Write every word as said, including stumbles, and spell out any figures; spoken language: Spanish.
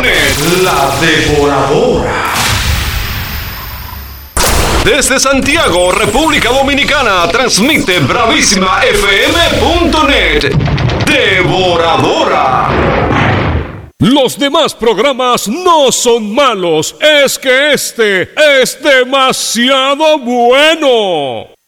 net. La Devoradora. Desde Santiago, República Dominicana, transmite bravísima f m punto net. Devoradora. Los demás programas no son malos, es que este es demasiado bueno.